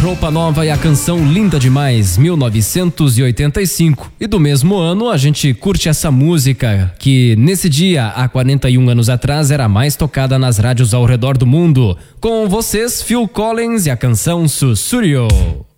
Roupa Nova e a canção Linda Demais, 1985. E do mesmo ano a gente curte essa música que nesse dia, há 41 anos atrás, era a mais tocada nas rádios ao redor do mundo. Com vocês, Phil Collins e a canção Sussurio.